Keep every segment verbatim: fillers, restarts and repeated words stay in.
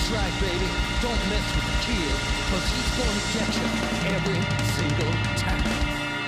That's right, baby. Don't mess with the kid, cause he's gonna get you every single time.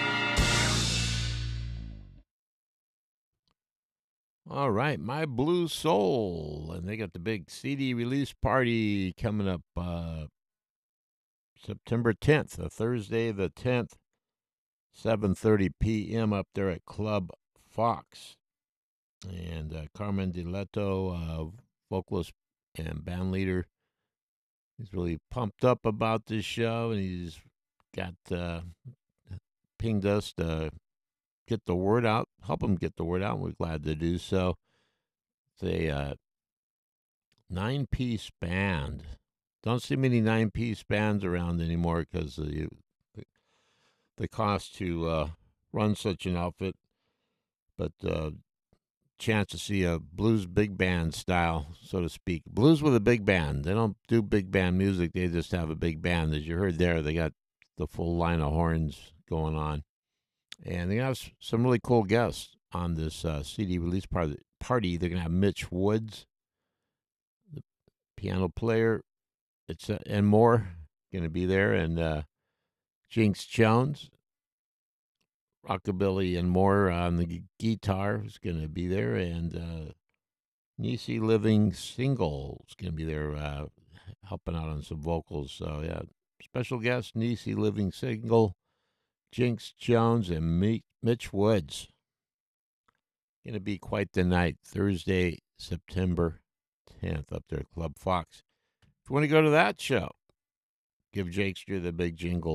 All right, My Blue Soul, and they got the big C D release party coming up uh, September tenth, a Thursday the tenth, seven thirty p.m. up there at Club Fox. And uh, Carmen DiLetto, uh, vocalist and band leader, he's really pumped up about this show, and he's got uh, pinged us to get the word out, help him get the word out, and we're glad to do so. It's a uh, nine-piece band. Don't see many nine-piece bands around anymore because of the, the cost to uh, run such an outfit. But uh, chance to see a blues big band style, so to speak. Blues with a big band. They don't do big band music. They just have a big band. As you heard there, they got the full line of horns going on. And they have some really cool guests on this uh, C D release party. They're going to have Mitch Woods, the piano player, it's uh, and more going to be there, and uh, Jinx Jones, rockabilly and more on the guitar is going to be there, and uh, Nisi Living Single is going to be there uh, helping out on some vocals. So yeah, special guest Nisi Living Single, Jinx Jones, and Me- Mitch Woods. Going to be quite the night, Thursday, September tenth, up there at Club Fox. If you want to go to that show, give Jakester the big jingle.